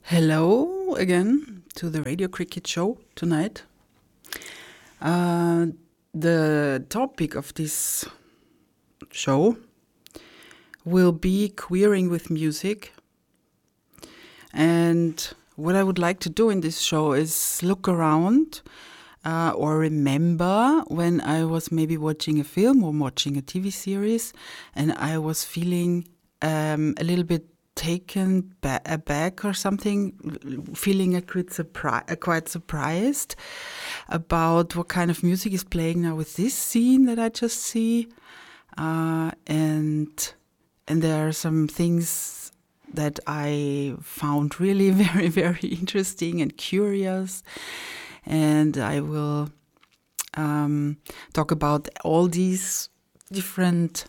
Hello again to the Radio Cricket Show tonight. The topic of this show will be queering with music. And what I would like to do in this show is look around or remember when I was maybe watching a film or watching a TV series and I was feeling a little bit taken aback or something, feeling quite surprised about what kind of music is playing now with this scene that I just see, and there are some things that I found really very, very interesting and curious, and I will talk about all these different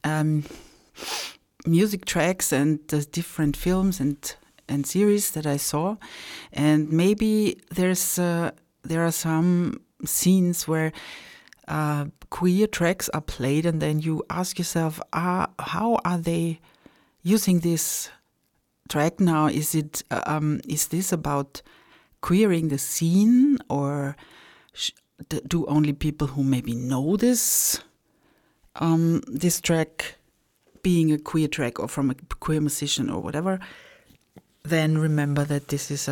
music tracks and the different films and series that I saw, and maybe there are some scenes where queer tracks are played, and then you ask yourself, how are they using this track now? Is this about queering the scene, or do only people who maybe know this track being a queer track or from a queer musician or whatever, then remember that this is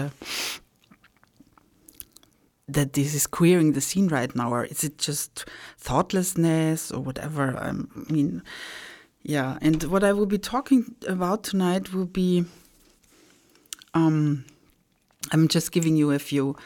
queering the scene right now, or is it just thoughtlessness or whatever? And what I will be talking about tonight will be, I'm just giving you a few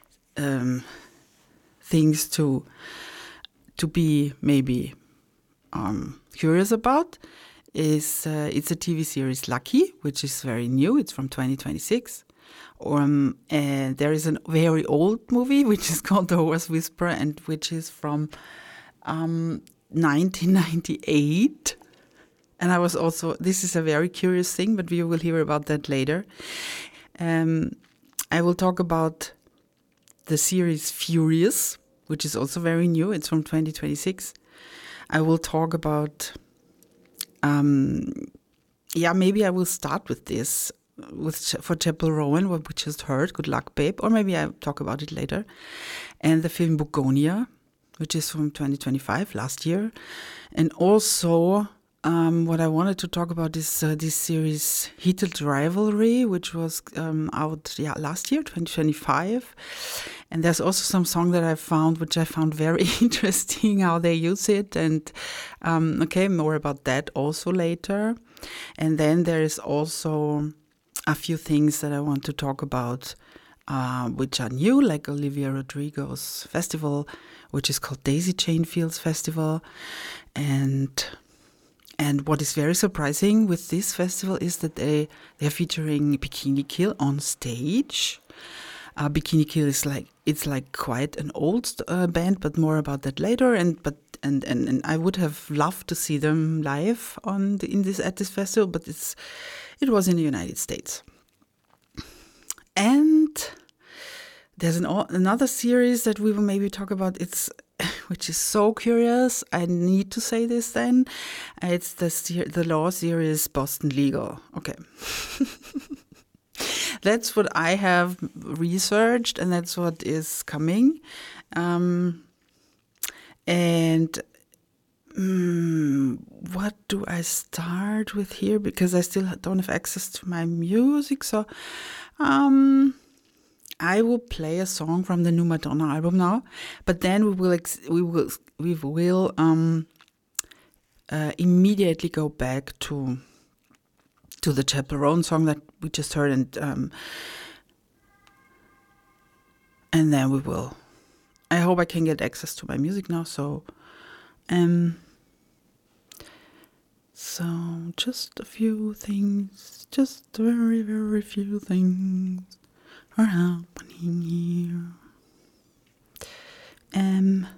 things to be maybe curious about. It's a TV series, Lucky, which is very new. It's from 2026. And there is a very old movie which is called The Horse Whisperer, and which is from 1998. And I was also, this is a very curious thing, but we will hear about that later. I will talk about the series Furious, which is also very new. It's from 2026. I will talk about, maybe I will start with this, for Chappell Roan, what we just heard, Good Luck Babe, or maybe I'll talk about it later. And the film Bugonia, which is from 2025, last year. And also, what I wanted to talk about is this series Heated Rivalry, which was out last year, 2025. And there's also some song that I found, which I found very interesting, how they use it. And more about that also later. And then there is also a few things that I want to talk about, which are new, like Olivia Rodrigo's festival, which is called Daisy Chain Fields Festival. And what is very surprising with this festival is that they're featuring Bikini Kill on stage. Bikini Kill is like quite an old band, but more about that later. And I would have loved to see them live at this festival, but it was in the United States. And there's another series that we will maybe talk about. Which is so curious. I need to say this then. It's the law series Boston Legal. Okay. That's what I have researched, and that's what is coming. What do I start with here? Because I still don't have access to my music. So I will play a song from the new Madonna album now, but then we will immediately go back to the Chappell Roan song that we just heard, and then we will. I hope I can get access to my music now. So just a few things, just very, very few things are happening here.